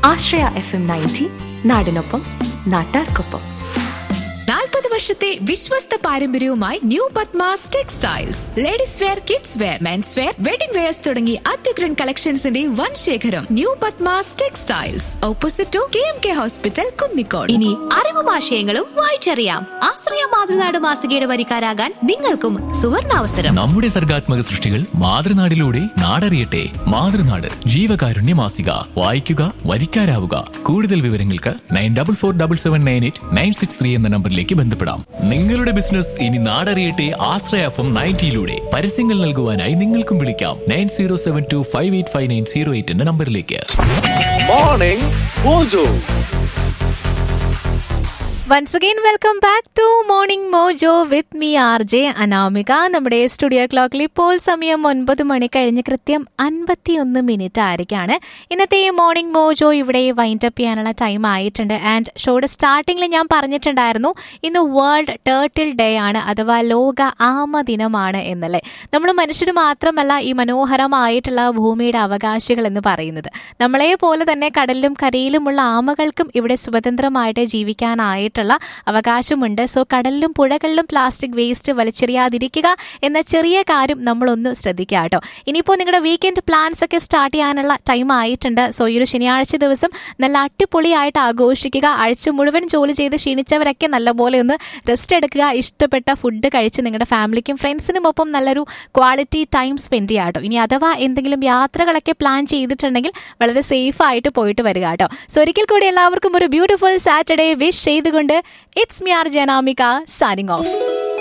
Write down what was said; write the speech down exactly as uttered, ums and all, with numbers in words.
ആശ്രയ F M ninety, നാടിനൊപ്പം നാട്ടാർക്കൊപ്പം. നാൽപ്പത് വർഷത്തെ വിശ്വസ്ത പാരമ്പര്യവുമായി new Padmas textiles. Ladies wear, kids wear, men's wear, wedding wears തുടങ്ങി അത്യുഗ്രൻ കളക്ഷൻസിന്റെ വൻ ശേഖരം. New Padmas textiles, opposite to K M K hospital, Kunnicode. ഇനി അറിവും ആശയങ്ങളും വായിച്ചറിയാം. ആശ്രയ മാതൃനാട് മാസികയുടെ വരിക്കാരാകാൻ നിങ്ങൾക്കും സുവർണാവസരം. നമ്മുടെ സർഗാത്മക സൃഷ്ടികൾ മാതൃനാടിലൂടെ നാടറിയട്ടെ. മാതൃനാട് ജീവകാരുണ്യ മാസിക. വായിക്കുക, വരിക്കാരാവുക. കൂടുതൽ വിവരങ്ങൾക്ക് nine double four double seven nine eight nine six three എന്ന നമ്പറിലേക്ക് ബന്ധപ്പെടാം. നിങ്ങളുടെ ബിസിനസ് ഇനി നാടറിയട്ടെ ആശ്രയ എഫ് എം നയൻറ്റിയിലൂടെ. പരസ്യങ്ങൾ നൽകുവാനായി നിങ്ങൾക്കും വിളിക്കാം nine zero seven to five eight five nine zero eight എന്ന നമ്പറിലേക്ക്. Morning mojo. Once again welcome back to morning mojo with me R J Anamika. നമ്മുടെ സ്റ്റുഡിയോ ക്ലോക്കിൽ ഇപ്പോൾ സമയം ഒൻപത് മണി കഴിഞ്ഞ് കൃത്യം അൻപത്തിയൊന്ന് മിനിറ്റ് ആയിരിക്കാണ്. ഇന്നത്തെ ഈ മോർണിംഗ് മോജോ ഇവിടെ വൈൻഡ് അപ്പ് ചെയ്യാനുള്ള ടൈം ആയിട്ടുണ്ട്. ആൻഡ് ഷോയുടെ സ്റ്റാർട്ടിങ്ങിൽ ഞാൻ പറഞ്ഞിട്ടുണ്ടായിരുന്നു ഇന്ന് വേൾഡ് ടേർട്ടിൽ ഡേ ആണ്, അഥവാ ലോക ആമ ദിനമാണ് എന്നല്ലേ. നമ്മൾ മനുഷ്യർ മാത്രമല്ല ഈ മനോഹരമായിട്ടുള്ള ഭൂമിയുടെ അവകാശികൾ എന്ന് പറയുന്നത്. നമ്മളെ പോലെ തന്നെ കടലിലും കരയിലുമുള്ള ആമകൾക്കും ഇവിടെ സ്വതന്ത്രമായിട്ട് ജീവിക്കാനായിട്ട് അവകാശമുണ്ട്. സോ കടലിലും പുഴകളിലും പ്ലാസ്റ്റിക് വേസ്റ്റ് വലിച്ചെറിയാതിരിക്കുക എന്ന ചെറിയ കാര്യം നമ്മളൊന്ന് ശ്രദ്ധിക്കുക കേട്ടോ. ഇനിയിപ്പോൾ നിങ്ങളുടെ വീക്കെൻഡ് പ്ലാൻസ് ഒക്കെ സ്റ്റാർട്ട് ചെയ്യാനുള്ള ടൈം ആയിട്ടുണ്ട്. സോ ഈ ഒരു ശനിയാഴ്ച ദിവസം നല്ല അടിപൊളിയായിട്ട് ആഘോഷിക്കുക. ആഴ്ച മുഴുവൻ ജോലി ചെയ്ത് ക്ഷീണിച്ചവരൊക്കെ നല്ലപോലെ ഒന്ന് റെസ്റ്റ് എടുക്കുക. ഇഷ്ടപ്പെട്ട ഫുഡ് കഴിച്ച് നിങ്ങളുടെ ഫാമിലിക്കും ഫ്രണ്ട്സിനും ഒപ്പം നല്ലൊരു ക്വാളിറ്റി ടൈം സ്പെൻഡ് ചെയ്യുക കേട്ടോ. ഇനി അഥവാ എന്തെങ്കിലും യാത്രകളൊക്കെ പ്ലാൻ ചെയ്തിട്ടുണ്ടെങ്കിൽ വളരെ സേഫ് ആയിട്ട് പോയിട്ട് വരിക കേട്ടോ. സോ ഒരിക്കൽ കൂടി എല്ലാവർക്കും ഒരു ബ്യൂട്ടിഫുൾ സാറ്റർഡേ വിഷ് ചെയ്തുകൊണ്ട് it's me R J Anamika signing off.